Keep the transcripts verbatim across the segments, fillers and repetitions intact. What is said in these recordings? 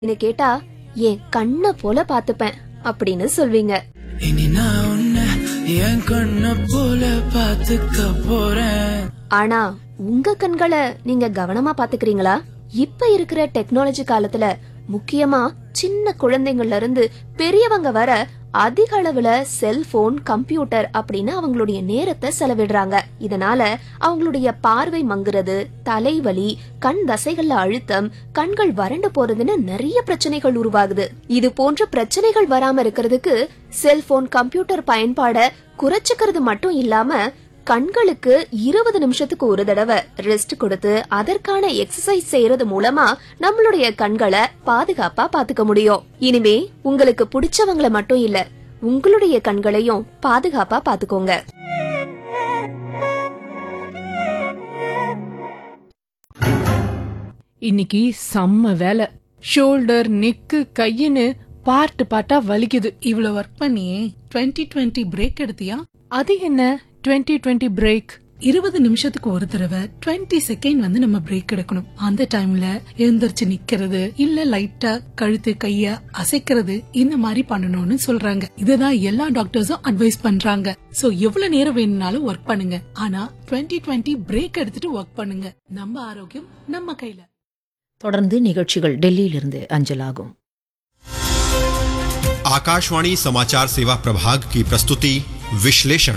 என்ன கேட்டா என் கண்ண போல பாத்துப்பேன் அப்படின்னு சொல்வீங்க. இனி நான் உன்னை என் கண்ண போல பாத்துக்க போறேன். ஆனா உங்க கண்களை நீங்க கவனமா பாத்துக்கிறீங்களா? இப்ப இருக்கிற டெக்னாலஜி காலத்துல முக்கியமா சின்ன குழந்தைங்கள்ல இருந்து பெரியவங்க வர அதிக அளவுல செல்போன், கம்ப்யூட்டர் அப்படின்னு அவங்களுடைய நேரத்தை செலவிடுறாங்க. இதனால அவங்களுடைய பார்வை மங்குறது, தலைவலி, கண் தசைகள்ல அழுத்தம், கண்கள் வறண்டு போறதுன்னு நிறைய பிரச்சனைகள் உருவாகுது. இது போன்ற பிரச்சனைகள் வராம இருக்கிறதுக்கு செல்போன், கம்ப்யூட்டர் பயன்பாட குறைச்சுக்கிறது மட்டும் இல்லாம கண்களுக்கு இருபது நிமிஷத்துக்கு ஒரு தடவை ரெஸ்ட் கொடுத்து அதற்கான எக்ஸசைஸ் செய்யறது மூலமா நம்மளுடைய கண்களை பாதுகாப்பா பாத்துக்க முடியும். இனிமே உங்களுக்கு பிடிச்சவங்கள மட்டும் இல்ல, உங்களுடைய கண்களையும் பாதுகாப்பா பாத்துக்கோங்க. இன்னைக்கு செம்ம வேலை. ஷோல்டர், நெக்கு, கையின்னு பார்ட் பார்ட்டா வலிக்குது. இவ்வளவு ஒர்க் பண்ணி டுவெண்ட்டி டுவெண்ட்டி பிரேக் எடுத்தியா? அது என்ன டுவெண்ட்டி டுவெண்ட்டி பிரேக்? இருபது நிமிஷத்துக்கு ஒரு தடவை டுவெண்ட்டி செகண்ட் வந்து நம்ம பிரேக் எடுக்கணும். அந்த டைம்ல எழுந்திருச்சு நிக்கிறது, இல்ல லைட்டா கழுத்து கைய அசைக்கிறது, இந்த மாதிரி பண்ணணும்னு சொல்றாங்க. இதுதான் எல்லா டாக்டர்ஸும் அட்வைஸ் பண்றாங்க. சோ எவ்வளவு நேரம் வேணும்னாலும் ஒர்க் பண்ணுங்க, ஆனா டுவெண்ட்டி டுவெண்ட்டி பிரேக் எடுத்துட்டு ஒர்க் பண்ணுங்க. நம்ம ஆரோக்கியம் நம்ம கையில. தொடர்ந்து நிகழ்ச்சிகள் டெல்லியிலிருந்து அஞ்சலாகும். आकाशवाणी समाचार सेवा प्रभाग की प्रस्तुति विश्लेषण।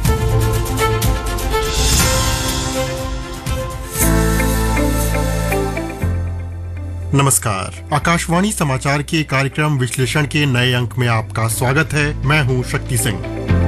नमस्कार, आकाशवाणी समाचार के कार्यक्रम विश्लेषण के नए अंक में आपका स्वागत है। मैं हूं शक्ति सिंह।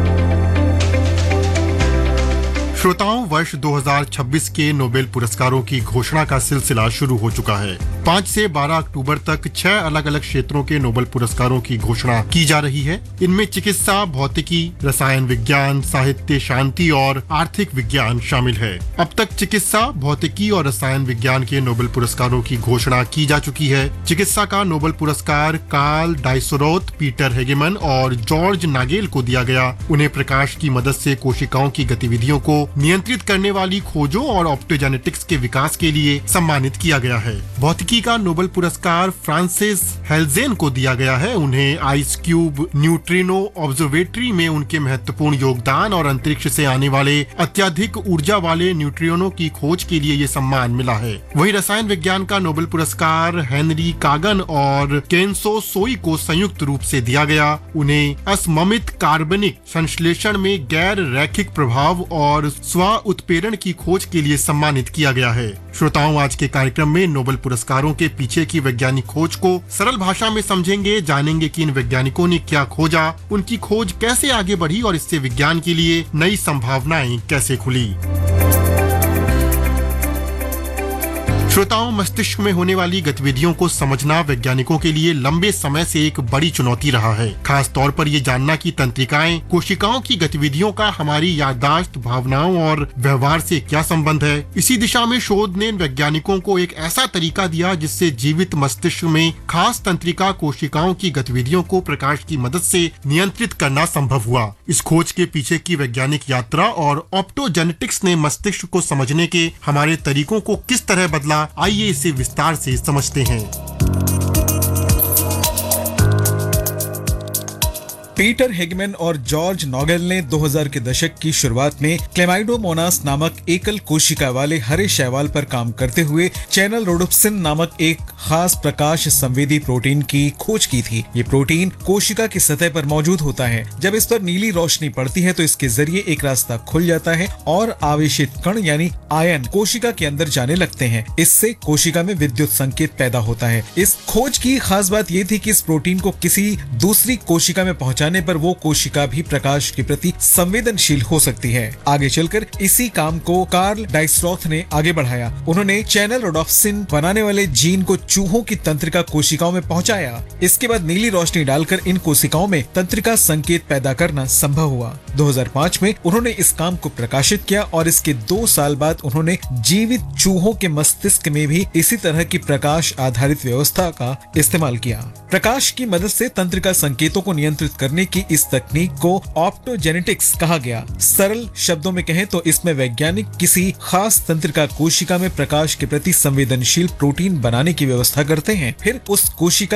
श्रोताओं, वर्ष दो हज़ार छब्बीस के नोबेल पुरस्कारों की घोषणा का सिलसिला शुरू हो चुका है। पाँच से बारह अक्टूबर तक छह अलग अलग क्षेत्रों के नोबेल पुरस्कारों की घोषणा की जा रही है। इनमें चिकित्सा, भौतिकी, रसायन विज्ञान, साहित्य, शांति और आर्थिक विज्ञान शामिल है। अब तक चिकित्सा, भौतिकी और रसायन विज्ञान के नोबेल पुरस्कारों की घोषणा की जा चुकी है। चिकित्सा का नोबेल पुरस्कार कार्ल डाइसरोथ, पीटर हेगेमन और जॉर्ज नागेल को दिया गया। उन्हें प्रकाश की मदद से कोशिकाओं की गतिविधियों को नियंत्रित करने वाली खोजों और ऑप्टोजेनेटिक्स के विकास के लिए सम्मानित किया गया है। भौतिकी का नोबेल पुरस्कार फ्रांसिस हेल्जेन को दिया गया है। उन्हें आइस क्यूब न्यूट्रिनो ऑब्जर्वेटरी में उनके महत्वपूर्ण योगदान और अंतरिक्ष से आने वाले अत्यधिक ऊर्जा वाले न्यूट्रिनो की खोज के लिए ये सम्मान मिला है। वहीं रसायन विज्ञान का नोबेल पुरस्कार हेनरी कागन और केन्सो सोई को संयुक्त रूप से दिया गया। उन्हें असममित कार्बनिक संश्लेषण में गैर रैखिक प्रभाव और स्व उत्प्रेरण की खोज के लिए सम्मानित किया गया है। श्रोताओं, आज के कार्यक्रम में नोबेल पुरस्कारों के पीछे की वैज्ञानिक खोज को सरल भाषा में समझेंगे, जानेंगे कि इन वैज्ञानिकों ने क्या खोजा, उनकी खोज कैसे आगे बढ़ी और इससे विज्ञान के लिए नई संभावनाएं कैसे खुली। श्रोताओं, मस्तिष्क में होने वाली गतिविधियों को समझना वैज्ञानिकों के लिए लंबे समय से एक बड़ी चुनौती रहा है। खास तौर पर ये जानना कि तंत्रिकाएं, कोशिकाओं की गतिविधियों का हमारी याददाश्त, भावनाओं और व्यवहार से क्या संबंध है। इसी दिशा में शोध ने वैज्ञानिकों को एक ऐसा तरीका दिया जिससे जीवित मस्तिष्क में खास तंत्रिका कोशिकाओं की गतिविधियों को प्रकाश की मदद से नियंत्रित करना संभव हुआ। इस खोज के पीछे की वैज्ञानिक यात्रा और ऑप्टोजेनेटिक्स ने मस्तिष्क को समझने के हमारे तरीकों को किस तरह बदला, आइए इसे विस्तार से समझते हैं। पीटर हेगमैन और जॉर्ज नॉगेल ने दो हज़ार के दशक की शुरुआत में क्लेमाइडोमोनास नामक एकल कोशिका वाले हरे शैवाल पर काम करते हुए चैनल रोडोप्सिन नामक एक खास प्रकाश संवेदी प्रोटीन की खोज की थी। ये प्रोटीन कोशिका की सतह पर मौजूद होता है। जब इस पर नीली रोशनी पड़ती है तो इसके जरिए एक रास्ता खुल जाता है और आवेशित कण यानी आयन कोशिका के अंदर जाने लगते हैं। इससे कोशिका में विद्युत संकेत पैदा होता है। इस खोज की खास बात ये थी कि इस प्रोटीन को किसी दूसरी कोशिका में पहुंचा पर वो कोशिका भी प्रकाश के प्रति संवेदनशील हो सकती है। आगे चलकर इसी काम को कार्ल डाइसरोथ ने आगे बढ़ाया। उन्होंने चैनल रोडोप्सिन बनाने वाले जीन को चूहों की तंत्रिका कोशिकाओं में पहुंचाया। इसके बाद नीली रोशनी डालकर इन कोशिकाओं में तंत्रिका संकेत पैदा करना संभव हुआ। दो हज़ार पाँच में उन्होंने इस काम को प्रकाशित किया और इसके दो साल बाद उन्होंने जीवित चूहों के मस्तिष्क में भी इसी तरह की प्रकाश आधारित व्यवस्था का इस्तेमाल किया। प्रकाश की मदद से तंत्रिका संकेतों को नियंत्रित करने की इस तकनीक को ऑप्टोजेनेटिक्स कहा गया। सरल शब्दों में कहें तो इसमें वैज्ञानिक किसी खास तंत्रिका कोशिका में प्रकाश के प्रति संवेदनशील प्रोटीन बनाने की व्यवस्था करते हैं। फिर उस कोशिका